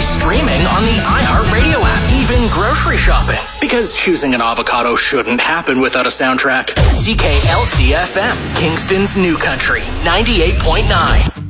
streaming on the iHeartRadio app, even grocery shopping. Because choosing an avocado shouldn't happen without a soundtrack. CKLC FM, Kingston's New Country, 98.9.